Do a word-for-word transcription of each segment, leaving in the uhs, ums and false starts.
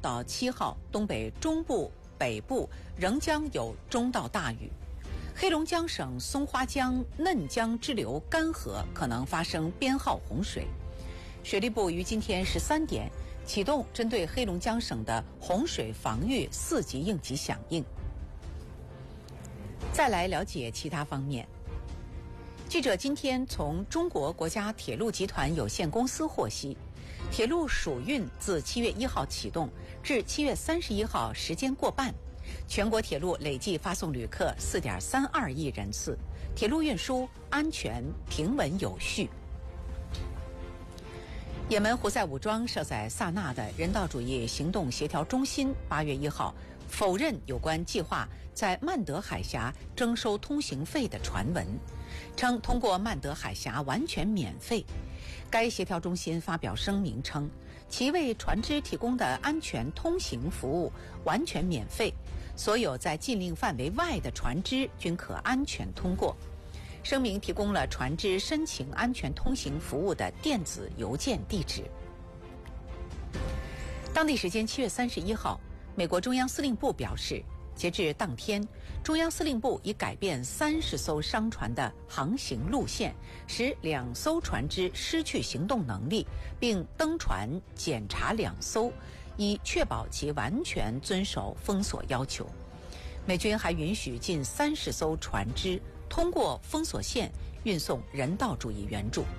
到七号，东北中部、北部仍将有中到大雨。黑龙江省松花江嫩江支流干涸可能发生编号洪水。水利部于今天十三点启动针对黑龙江省的洪水防御四级应急响应。再来了解其他方面。记者今天从中国国家铁路集团有限公司获悉，铁路暑运自七月一号启动至七月三十一号时间过半，全国铁路累计发送旅客 四点三二亿人次，铁路运输安全平稳有序。也门胡塞武装设在萨那的人道主义行动协调中心八月一号否认有关计划在曼德海峡征收通行费的传闻，称通过曼德海峡完全免费。该协调中心发表声明称，其为船只提供的安全通行服务完全免费，所有在禁令范围外的船只均可安全通过。声明提供了船只申请安全通行服务的电子邮件地址。当地时间七月三十一号，美国中央司令部表示，截至当天，中央司令部已改变三十艘商船的航行路线，使两艘船只失去行动能力，并登船检查两艘，以确保其完全遵守封锁要求。美军还允许近三十艘船只通过封锁线运送人道主义援助。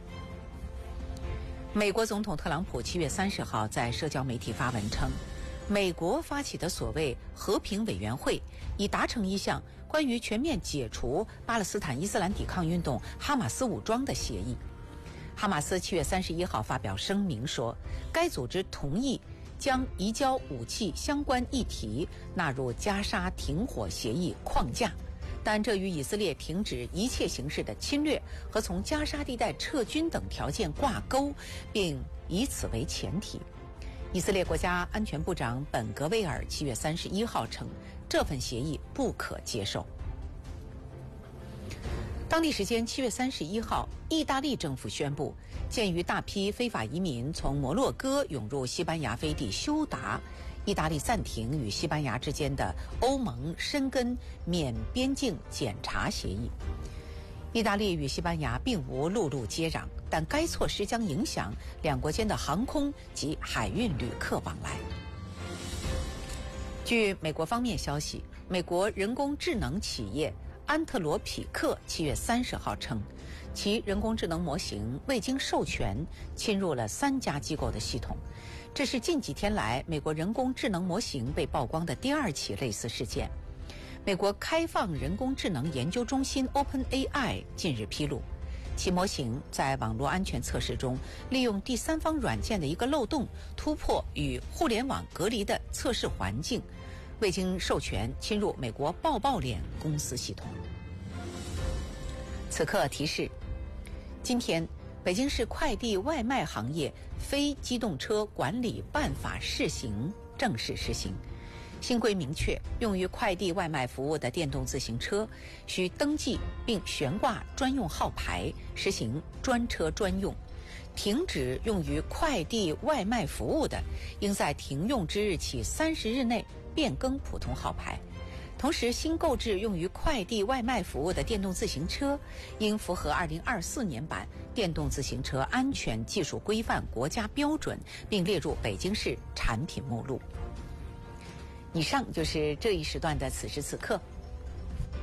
美国总统特朗普七月三十号在社交媒体发文称，美国发起的所谓和平委员会已达成一项关于全面解除巴勒斯坦伊斯兰抵抗运动哈马斯武装的协议。哈马斯七月三十一号发表声明说，该组织同意将移交武器相关议题纳入加沙停火协议框架，但这与以色列停止一切形式的侵略和从加沙地带撤军等条件挂钩，并以此为前提。以色列国家安全部长本格维尔七月三十一号称，这份协议不可接受。当地时间七月三十一号，意大利政府宣布，鉴于大批非法移民从摩洛哥涌入西班牙飞地休达，意大利暂停与西班牙之间的欧盟申根免边境检查协议。意大利与西班牙并无陆路接壤，但该措施将影响两国间的航空及海运旅客往来。据美国方面消息，美国人工智能企业安特罗匹克七月三十号称，其人工智能模型未经授权侵入了三家机构的系统。这是近几天来美国人工智能模型被曝光的第二起类似事件。美国开放人工智能研究中心 OpenAI 近日披露，其模型在网络安全测试中利用第三方软件的一个漏洞，突破与互联网隔离的测试环境，未经授权侵入美国抱抱脸公司系统。此刻提示，今天北京市快递外卖行业非机动车管理办法试行正式实行。新规明确，用于快递外卖服务的电动自行车需登记并悬挂专用号牌，实行专车专用。停止用于快递外卖服务的，应在停用之日起三十日内变更普通号牌。同时，新购置用于快递外卖服务的电动自行车，应符合二零二四年版电动自行车安全技术规范国家标准，并列入北京市产品目录。以上就是这一时段的此时此刻，